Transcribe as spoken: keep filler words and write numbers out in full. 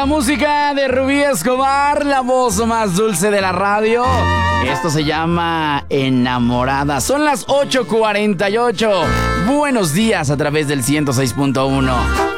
la música de Rubí Escobar, la voz más dulce de la radio. Esto se llama Enamorada. Son las ocho cuarenta y ocho. Buenos días a través del ciento seis punto uno.